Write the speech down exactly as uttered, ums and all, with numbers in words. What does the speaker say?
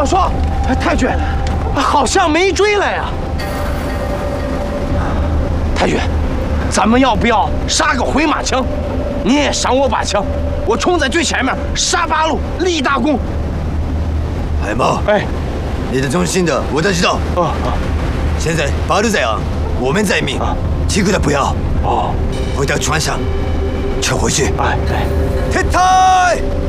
小双，太君，好像没追来呀。太君，咱们要不要杀个回马枪？你也赏我把枪，我冲在最前面，杀八路，立大功。 海豹，哎，你的忠心的我都知道。啊啊！现在八路在昂，我们在明，几个都不要。哦，回到船上，撤回去。哎，对。撤退！